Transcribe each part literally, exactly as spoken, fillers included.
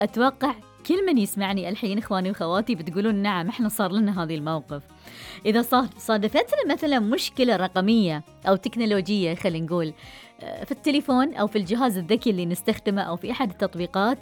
أتوقع كل من يسمعني الحين إخواني وخواتي بتقولون نعم إحنا صار لنا هذه الموقف. إذا صار صادفتنا مثلا مشكلة رقمية أو تكنولوجية خلينا نقول آه، في التليفون أو في الجهاز الذكي اللي نستخدمه أو في أحد التطبيقات،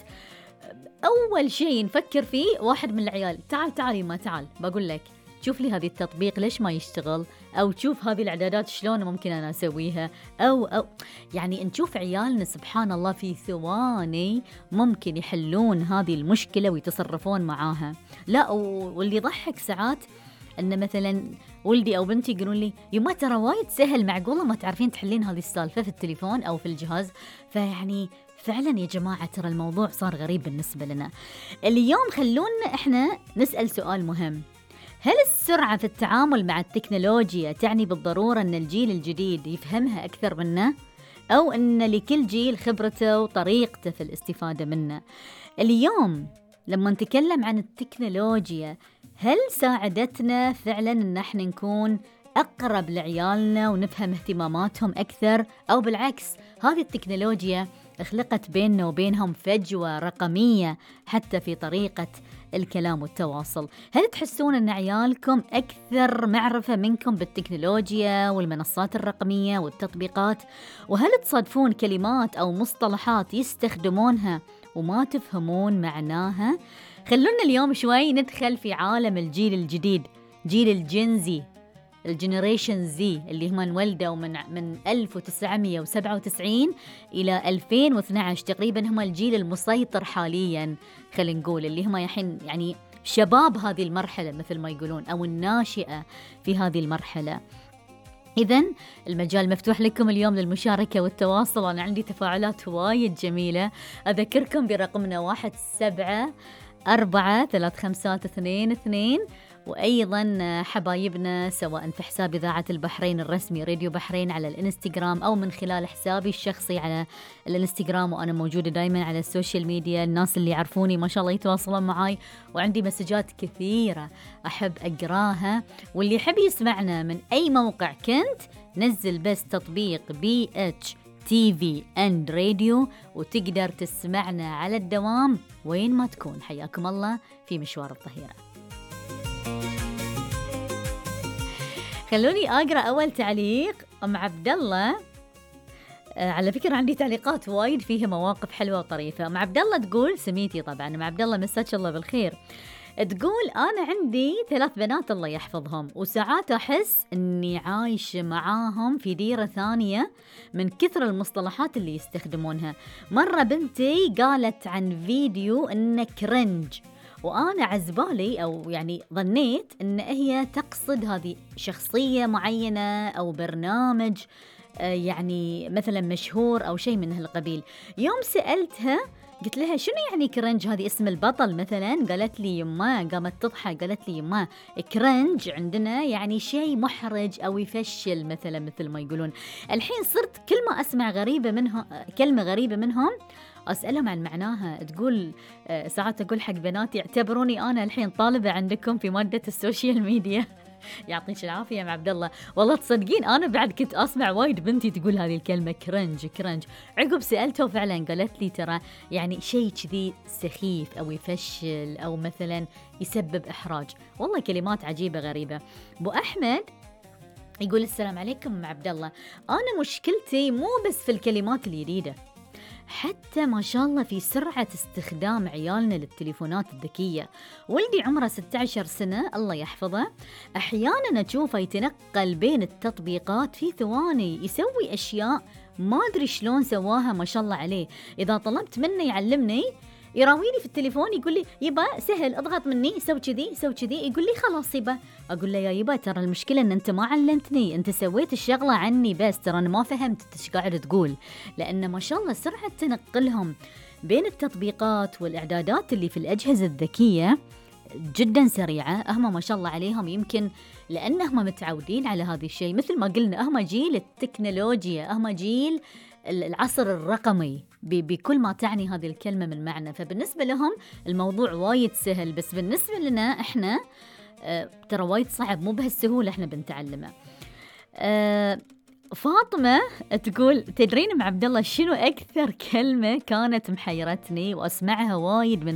أول شيء نفكر فيه واحد من العيال، تعال تعالي ما تعال بقول لك شوف لي هذه التطبيق ليش ما يشتغل، أو تشوف هذه الإعدادات شلون ممكن أنا أسويها، أو أو يعني نشوف عيالنا سبحان الله في ثواني ممكن يحلون هذه المشكلة ويتصرفون معاها. لا واللي يضحك ساعات أن مثلا ولدي أو بنتي يقولون لي يما ترى وايد سهل، معقولة ما تعرفين تحلين هذه السالفة في التليفون أو في الجهاز. فيعني فعلا يا جماعة ترى الموضوع صار غريب بالنسبة لنا اليوم. خلونا إحنا نسأل سؤال مهم، هل السرعة في التعامل مع التكنولوجيا تعني بالضرورة أن الجيل الجديد يفهمها أكثر منا، أو أن لكل جيل خبرته وطريقته في الاستفادة منه؟ اليوم لما نتكلم عن التكنولوجيا هل ساعدتنا فعلا أن احنا نكون أقرب لعيالنا ونفهم اهتماماتهم أكثر، أو بالعكس هذه التكنولوجيا خلقت بيننا وبينهم فجوة رقمية حتى في طريقة الكلام والتواصل؟ هل تحسون أن عيالكم أكثر معرفة منكم بالتكنولوجيا والمنصات الرقمية والتطبيقات؟ وهل تصادفون كلمات أو مصطلحات يستخدمونها وما تفهمون معناها؟ خلونا اليوم شوي ندخل في عالم الجيل الجديد، جيل الجنزي، الجنريشن زي اللي هم انولدوا من من ألف وتسعمية وسبعة وتسعين إلى ألفين واثني عشر تقريبا، هم الجيل المسيطر حاليا خلينا نقول، اللي هم الحين يعني شباب هذه المرحلة مثل ما يقولون، أو الناشئة في هذه المرحلة. إذن المجال مفتوح لكم اليوم للمشاركة والتواصل، أنا عندي تفاعلات وايد جميلة. أذكركم برقمنا واحد سبعة أربعة ثلاث خمسات اثنين اثنين، وأيضا حبايبنا سواء في حساب إذاعة البحرين الرسمي راديو بحرين على الانستغرام، أو من خلال حسابي الشخصي على الانستغرام، وأنا موجودة دايما على السوشيال ميديا. الناس اللي يعرفوني ما شاء الله يتواصلون معاي، وعندي مسجات كثيرة أحب أقراها. واللي يحب يسمعنا من أي موقع كنت نزل بس تطبيق بي اتش تي في اند راديو وتقدر تسمعنا على الدوام وين ما تكون. حياكم الله في مشوار الظهيرة. خلوني أقرأ أول تعليق. أم عبد الله، آه على فكرة عندي تعليقات وايد فيها مواقف حلوة وطريفة. أم عبد الله تقول سميتي طبعا، أم عبد الله مساك الله بالخير، تقول أنا عندي ثلاث بنات الله يحفظهم، وساعات أحس أني عايشة معاهم في ديرة ثانية من كثر المصطلحات اللي يستخدمونها. مرة بنتي قالت عن فيديو إنه كرنج، وأنا عزبالي أو يعني ظنيت إن هي تقصد هذه شخصية معينة أو برنامج آه يعني مثلا مشهور أو شيء من هالقبيل. يوم سألتها قلت لها شنو يعني كرنج، هذه اسم البطل مثلا؟ قالت لي يما، قامت تضحك قالت لي يما كرنج عندنا يعني شيء محرج أو يفشل مثلا مثل ما يقولون. الحين صرت كل ما أسمع غريبة منهم كلمة غريبة منهم أسألهم عن معناها. تقول ساعات أقول حق بناتي اعتبروني أنا الحين طالبة عندكم في مادة السوشيال ميديا. يعطيك العافية يا عبد الله. والله تصدقين أنا بعد كنت أسمع وايد بنتي تقول هذه الكلمة كرنج كرنج. عقب سألته فعلا قالت لي ترى يعني شيء كذي سخيف أو يفشل أو مثلا يسبب إحراج. والله كلمات عجيبة غريبة. أبو أحمد يقول السلام عليكم عبد الله، أنا مشكلتي مو بس في الكلمات الجديدة، حتى ما شاء الله في سرعة استخدام عيالنا للتليفونات الذكية. ولدي عمره ستة عشر سنة الله يحفظه، أحيانا أشوفه يتنقل بين التطبيقات في ثواني، يسوي أشياء ما أدري شلون سواها ما شاء الله عليه. إذا طلبت منه يعلمني يراويني في التليفون يقول لي يبا سهل اضغط مني سوي كذي سوي كذي، يقول لي خلاص يبا. اقول له يا يبا ترى المشكله ان انت ما علمتني، انت سويت الشغله عني بس ترى انا ما فهمت انت ايش قاعد تقول. لان ما شاء الله سرعه تنقلهم بين التطبيقات والاعدادات اللي في الاجهزه الذكيه جدا سريعه. هم ما شاء الله عليهم يمكن لانهم متعودين على هذا الشيء، مثل ما قلنا هم جيل التكنولوجيا، هم جيل العصر الرقمي بكل ما تعني هذه الكلمة من معنى. فبالنسبة لهم الموضوع وايد سهل، بس بالنسبة لنا احنا اه ترى وايد صعب، مو بهالسهولة احنا بنتعلمه. اه فاطمة تقول تدرين ام عبد الله شنو اكثر كلمة كانت محيرتني واسمعها وايد من